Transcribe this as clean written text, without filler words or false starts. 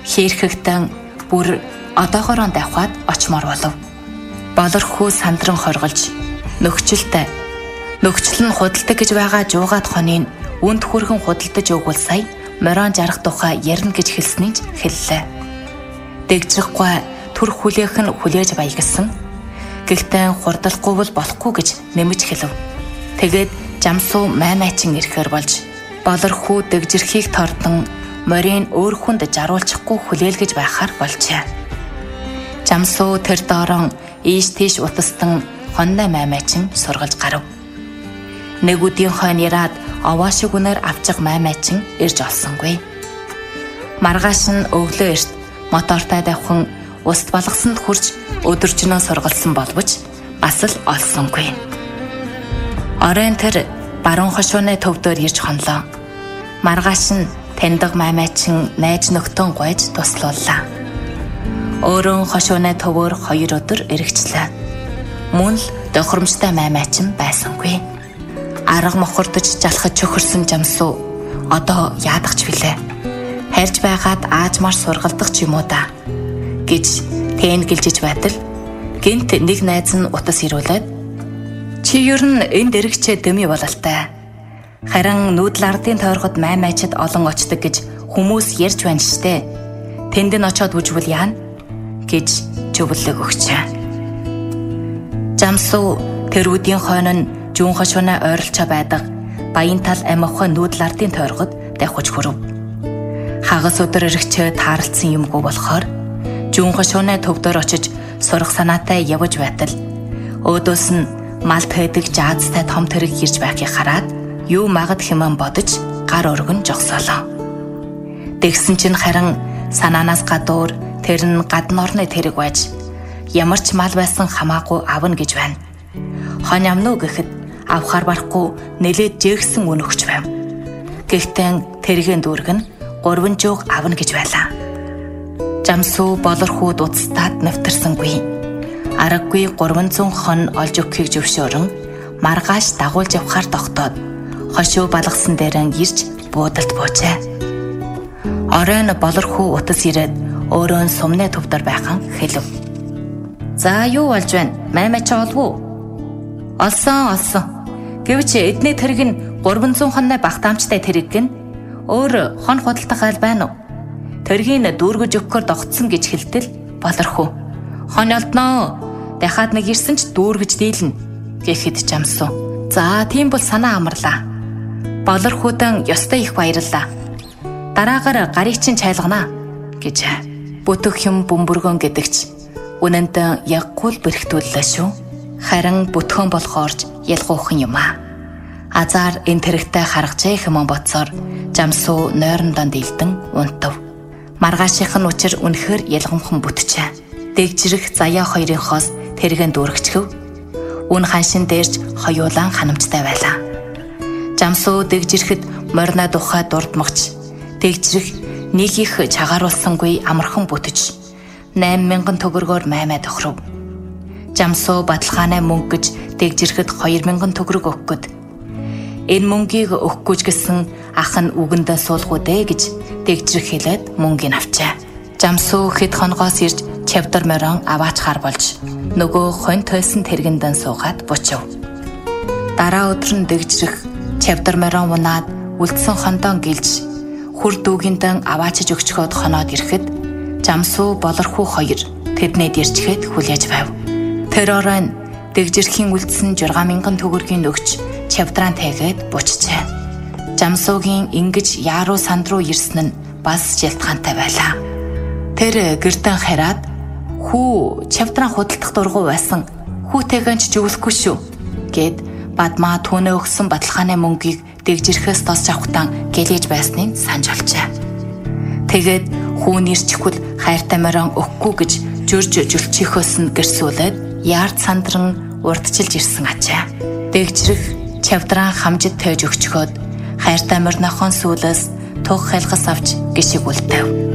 Хийрхэгтэн бүр одоогоороо давхаад очмоор болов. Болорхуу сандран хорголж нөхцөлтэй. Нөхцөл нь худалдаг гэж байгаа жуугаад хоныг үнд хүрхэн худалдаж өгвөл сая морон жарах тухай ярина гэж хэлсний ч хэллээ. Дэгжихгүй түр хүлээх нь хүлээж баягсан. Гэхдээ хурдалахгүй бол болохгүй гэж нэмж хэлв. Тэгээд жамсуу маймаачин ирэхээр болж болорхуу дэгжирхийг тордон морийг өөр хүнд жаруулчихгүй хүлээлгэж байхаар болжээ. Жамсуу тэр доорон ийш тийш утастан хонной маймаачин сургалж гарав. Нэг өдийн хойно ираад овоо шиг үнээр авчих маймаачин ирж олсонгүй. Маргааш нь өглөө эрт мотортой давхан уст балгасанд хурж өдөржинөө сургалсан боловч бас л олсонгүй. Оройн тэр баруун хошууны төвдөр ирж хонлоо. Маргааш нь таньдаг маймаачин найз нөхдөн гойж туслууллаа. Өөрөө хошууны төвөр 2 өдөр эргэжлээ. Мөн л тохиромжтой маймаачин байсангүй. Арга мохордож жалхаж чөхөрсөн жамсуу одоо яадагч билээ. Харж байгаад аажмаар сургалдах ч юм уу да гэж тэнгэлжиж байтал гинт нэг найз нь утас ирүүлээд чи ер нь энд эргэчээ дэми бололтой. Харин нүүдэл ардын тойроход маймаачид олон очдог гэж хүмүүс ярьж байна штэ. Тэнд нь очиод бүжвэл яана гэж зөвлөг өгчээ. Жамсуу тэр үдийн хойно нь жүүн хошууна ойролцоо байдаг баян тал амивхан нүүдэл ардын тойроход давхиж хүрв. Хагас өдөр эргэчээ тааралцсан юмгүй болохоор жүүн хошууны төвдөр очиж сурах санаатай явж байтал өөдөөс нь малт хэдэг жаазтай том тэрэг ирж байхыг хараад юу магад хэмээн бодож гар өргөн жогсоолоо. Тэгсэн чинь харин санаанаас гадуур тэр нь гадны орны тэрэг байж ямар ч мал байсан хамаагүй авна гэж байна. Хон амнуу гэхэд авахар барахгүй нэлээд жээгсэн үн өгч байв. Гэхдээ тэргийн дүүрэг нь 3 жууг авна гэж байлаа. Жамсуу болорхууд уцтаад навтарсангүй. Аргагүй 300 хон олж өгөхийг зөвшөөрөн маргааш дагуулж явахаар тогтоод хошуу балгасан дээрэн ирж буудалд буужээ. Оройн болорхуу утас ирээд өөрөө сумны төвдөр байхан хэлв. За юу болж байна? Маймаач олвоо? Олсон. Гэвч эдний тэрэг нь 300 хонны багтаамжтай тэрэг гэн өөр хон худалдах айл байна уу? Тэргийн дүүргэж өгөхөөр догтсон гэж хэлтэл болорхуу. Хон олдноо. Дахиад нэг ирсэн ч дүүргэж дийлнэ гэхэд жамсуу. За тийм бол санаа амарлаа. Болорхуудан ёстой их баярлаа. Дараагаар гарыг чинь чайлганаа гэж бүтэх юм бөмбөргөн гэдэгч үнэнд яггүй л бэрхтүүллээ шүү. Харин бүтгөн болохоорч ялгуухан юм аа. Азар энэ тэрэгтэй харгажээ хэмээн бодсоор жамсуу нойрондоо дийлдэн унтав. Маргаашийнх нь учир үнэхээр ялгамхан бүтчээ. Дэгжирэх заяа хоёрын хоос тэрэгэн дүүргчгэв. Үн ханшин дээрж хоёулаан ханамжтай байлаа. Жамсуу дэгжирэхэд морина тухай дурдмагч. Дэгжирэх нэг их чагааруулсангүй амархан бүтэж 8,000 төгрөгөөр маймаа тохиров. Жамсуу баталгааны мөнгө гэж дэгжирэхэд 2,000 төгрөг өгөхөд энэ мөнгийг өгөхгүй ч гэсэн ах нь үгэндээ суулгуу дээ гэж дэгжирэх хэлээд мөнгөний авчаа. Жамсуу хэд хоногоос ирж чавдар морон аваачхаар болж нөгөө хонь тойсон тэргэндэн суугаад бучив. Дараа өдөр нь дэгжирэх чавдар морон унаад үлдсэн хондоо гэлж хүр дүүгиндэн аваачиж өгчхөд хоноод ирэхэд жамсуу болорхуу 2 тэднээд ирчгээд хүлээж байв. Тэр оройн дэгжирхийн үлдсэн 6,000 төгрөгийн өгч чавдраа тайгээд бучжээ. Жамсуугийн ингэж яаруу санд руу ирсэн нь бас шилтгаантай байлаа. Тэр гэртэн хараад хүү чавдраа худалдах дургу байсан. Хүүтэйгэн ч зөвлөхгүй шүү гэд бадмаа түүнээ өгсөн баталгааны мөнгийг дэгжирхээс тосч авахтан гэлээж байсныг санаж олжээ. Тэгээд хүү нэрчхүүл хайртай морон өгөхгүй гэж журж жүлчихөөс нь гэрсүүлээд яард сандран урдчилж ирсэн ачаа. Дэгжирэх чавдраа хамжид тойж өгчхөөд хайртай морныхон сүүлээс туг хайлгас авч гişиг үлдэв.